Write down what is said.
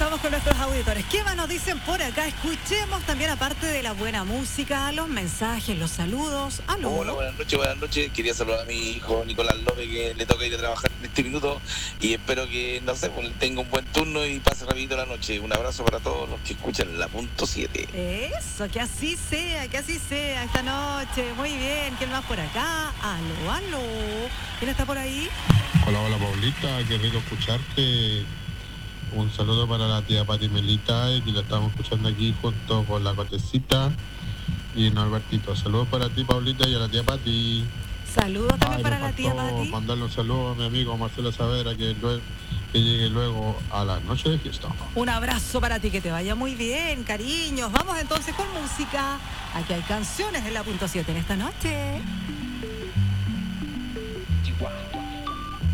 vamos con nuestros auditores. ¿Qué más nos dicen por acá? Escuchemos también, aparte de la buena música, los mensajes, los saludos. ¡Aló! Hola, buenas noches, buenas noches. Quería saludar a mi hijo Nicolás López, que le toca ir a trabajar en este minuto. Y espero que, no sé, pues tenga un buen turno y pase rapidito la noche. Un abrazo para todos los que escuchan la punto 7. Eso, que así sea esta noche. Muy bien. ¿Quién más por acá? ¡Aló, aló! ¿Quién está por ahí? Hola, hola Paulita, qué rico escucharte. Un saludo para la tía Pati Melita, que la estamos escuchando aquí junto con la Cotecita y Norbertito. Saludos para ti, Paulita, y a la tía Pati. Saludos también para la tía Pati. Mandarle un saludo a mi amigo Marcelo Saavedra, que llegue luego a la noche de fiesta. Un abrazo para ti, que te vaya muy bien, cariños. Vamos entonces con música. Aquí hay canciones de la punto 7 en esta noche.